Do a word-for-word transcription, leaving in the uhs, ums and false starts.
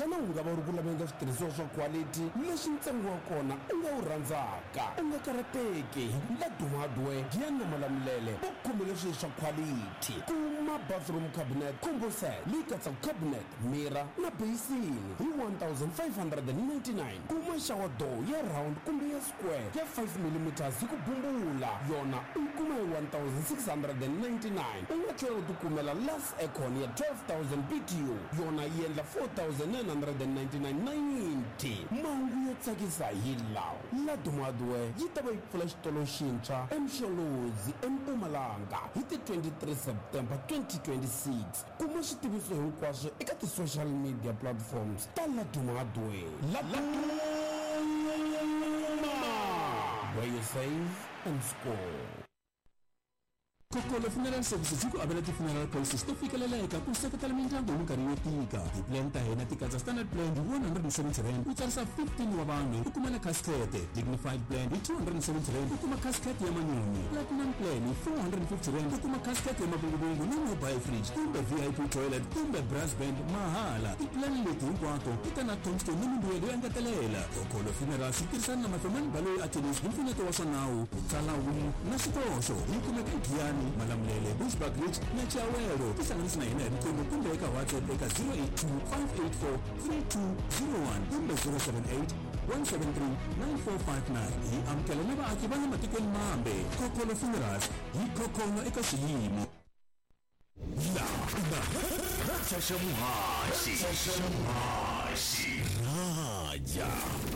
xana u nga va ri ku laveka switirhisiwa swa quality leswi ntsengo wa kona u nga wu rhandzaka u nga karhateki la Duma Hardware ya na Malamulele va khomile swilo swa quality kuma bathroom cabinet combo set leyi katsaka cabinet mirror na basin hi one thousand five hundred ninety-nine kuma shower door ya round kumbe ya square ya five millimeters hi ku bumbula yona u yi kuma hi one thousand six hundred ninety-nine u nga tlhela u tikumela las aircon ya twelve thousand B T U yona yi endla four thousand nine hundred ninety-nine ninety mahungu yo tsakisa hi lawa la Duma Hardware yi ta va yi pfula xitolo xintshwa eMsholozi eMpumalanga hi ti twenty-three September twenty twenty-six kuma switiviso hinkwaswo eka ti-social media platforms ta la Duma Hardware la Duma where you save and score. Kokolo Funeral Services yi ku avela ti-funeral policies to fikeleleka ku seketela mindyangu hi minkarhi yo tika. Ti-plan ta hina ti katsa standard plan hi one hundred seventy rand ku tsarisa fifteen wa vanhu u kuma na casket. Dignified plan hi two hundred seventy rand u kuma casket ya manyunyu. Platinum plan hi four hundred fifty rand u kuma casket ya mavunguvugu na mobile fridge kumbe V I P toilet kumbe brass band mahala. Ti-plan leti hinkwato ti ta na tombstone ni mimbuyelo yo engetelela. Kokolo Funeral swi tirhisana na mafemani baloyi attorneys hi mpfuneto wa swa nawu ku tsala wili na swikoxo yi kumeka Giyani Malamulele Bushbuck Ridge na Chawero tihlanganisa na hina hi riqingho kumbe eka WhatsApp eka zero eight two five eight four three two zero one kumbe zero seven eight one seven three nine four five nine. Hi amukela na vaaki va le matikweni mambe. Kokolo Funerals yi kokolo eka xiyimo. La la Shashamuhashi Shashamuhashi Raja